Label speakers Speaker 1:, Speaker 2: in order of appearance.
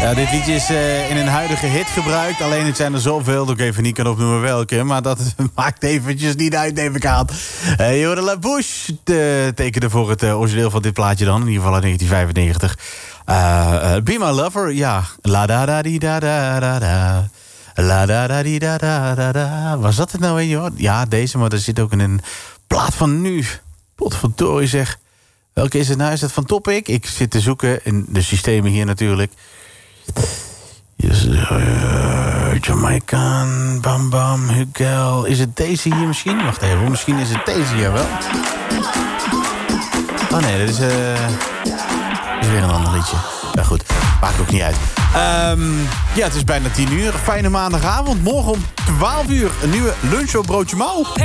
Speaker 1: Ja, dit liedje is in een huidige hit gebruikt. Alleen het zijn er zoveel dat ik even niet kan opnoemen welke. Maar dat maakt eventjes niet uit, neem ik aan. Je hoorde La Bouche tekende voor het origineel van dit plaatje dan. In ieder geval uit 1995. Be My Lover, ja. La da da di da da da da. La da da di da da da da. Was dat het nou een, joh? Ja, deze, maar er zit ook in een plaat van nu. Potverdorie zeg. Welke is het nou? Is dat van Topic? Ik zit te zoeken in de systemen hier natuurlijk. Yes, Jamaican, Bam Bam, Hugel. Is het deze hier misschien? Wacht even, misschien is het deze hier wel. Oh nee, dat is weer een ander liedje. Ja goed, maakt ook niet uit. Ja, het is bijna 10 uur. Fijne maandagavond. Morgen om 12 uur een nieuwe lunch op Broodje Mouw.